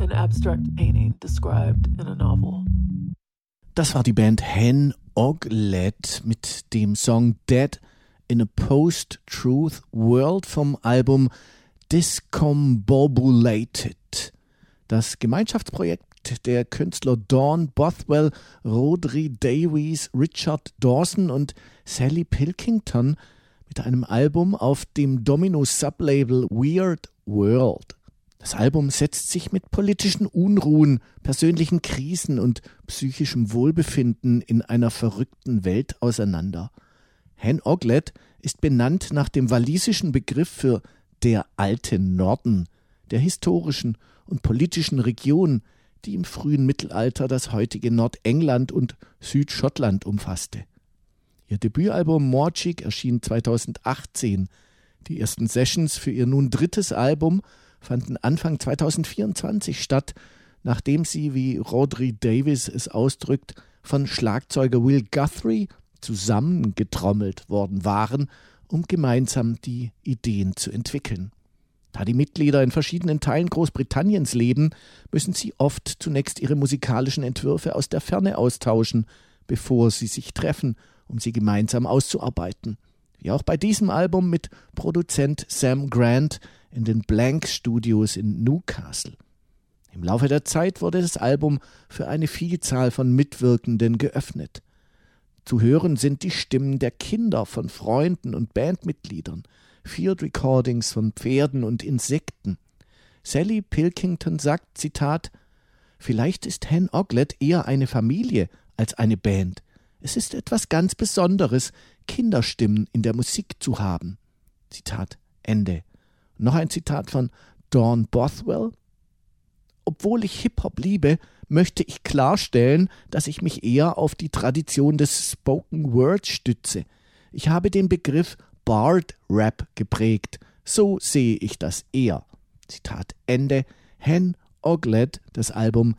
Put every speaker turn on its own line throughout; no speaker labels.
an abstract painting described in a novel.
Das war die Band Hen Oglet mit dem Song Dead in a Post-Truth World vom Album Discombobulated. Das Gemeinschaftsprojekt der Künstler Dawn Bothwell, Rhodri Davies, Richard Dawson und Sally Pilkington mit einem Album auf dem Domino-Sublabel Weird World. Das Album setzt sich mit politischen Unruhen, persönlichen Krisen und psychischem Wohlbefinden in einer verrückten Welt auseinander. Hen Oglet ist benannt nach dem walisischen Begriff für der alte Norden, der historischen und politischen Region, die im frühen Mittelalter das heutige Nordengland und Südschottland umfasste. Ihr Debütalbum Morchig erschien 2018. Die ersten Sessions für ihr nun drittes Album fanden Anfang 2024 statt, nachdem sie, wie Rhodri Davies es ausdrückt, von Schlagzeuger Will Guthrie zusammengetrommelt worden waren, um gemeinsam die Ideen zu entwickeln. Da die Mitglieder in verschiedenen Teilen Großbritanniens leben, müssen sie oft zunächst ihre musikalischen Entwürfe aus der Ferne austauschen, bevor sie sich treffen, um sie gemeinsam auszuarbeiten. Wie auch bei diesem Album mit Produzent Sam Grant in den Blank Studios in Newcastle. Im Laufe der Zeit wurde das Album für eine Vielzahl von Mitwirkenden geöffnet. Zu hören sind die Stimmen der Kinder von Freunden und Bandmitgliedern, Field Recordings von Pferden und Insekten. Sally Pilkington sagt, Zitat, »Vielleicht ist Hen Oglet eher eine Familie als eine Band. Es ist etwas ganz Besonderes, Kinderstimmen in der Musik zu haben.« Zitat Ende. Noch ein Zitat von Dawn Bothwell. »Obwohl ich Hip-Hop liebe, möchte ich klarstellen, dass ich mich eher auf die Tradition des Spoken Word stütze. Ich habe den Begriff Bard Rap geprägt. So sehe ich das eher.« Zitat Ende. Hen Oglet, das Album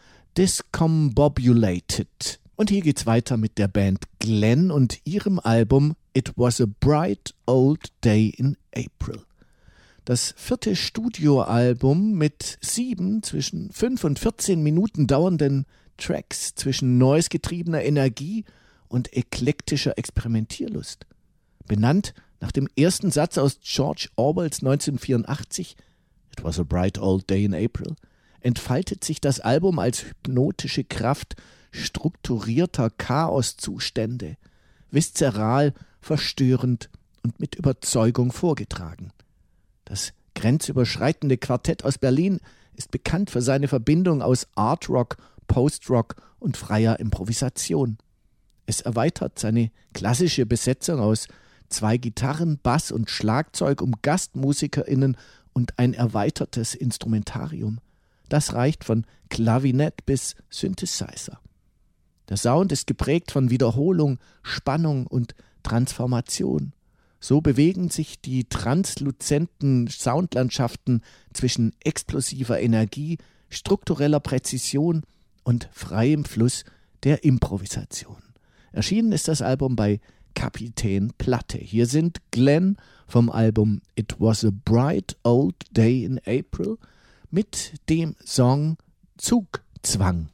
Discombobulated. Und hier geht's weiter mit der Band Glenn und ihrem Album It Was a Bright Old Day in April. Das 4. Studioalbum mit 7 zwischen 5 und 14 Minuten dauernden Tracks zwischen noise-getriebener Energie und eklektischer Experimentierlust. Benannt nach dem ersten Satz aus George Orwells 1984, It Was a Bright Old Day in April, entfaltet sich das Album als hypnotische Kraft strukturierter Chaoszustände, viszeral, verstörend und mit Überzeugung vorgetragen. Das grenzüberschreitende Quartett aus Berlin ist bekannt für seine Verbindung aus Art Rock, Post-Rock und freier Improvisation. Es erweitert seine klassische Besetzung aus 2 Gitarren, Bass und Schlagzeug um GastmusikerInnen und ein erweitertes Instrumentarium. Das reicht von Klavinett bis Synthesizer. Der Sound ist geprägt von Wiederholung, Spannung und Transformation. So bewegen sich die transluzenten Soundlandschaften zwischen explosiver Energie, struktureller Präzision und freiem Fluss der Improvisation. Erschienen ist das Album bei Kapitän Platte. Hier sind Glenn vom Album It Was a Bright Old Day in April mit dem Song Zugzwang.